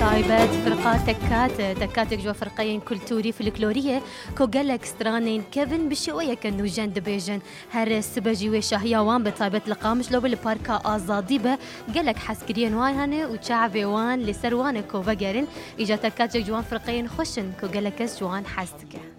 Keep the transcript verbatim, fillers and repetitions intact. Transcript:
طايبة فرقات تكات تكاتك جوا فرقين كلتوري فلكلورية كو قالك سترانين كيفن بشوية كنو جند بيجن هر السبجي وشاهيا وان بطايبة لقامش لو بالباركا آزادي به قالك حسكريان وان هنه وشعبي وان لسروان كو بقرن إجا تكاتك جوان فرقين خوشن كو قالك جوان حسكه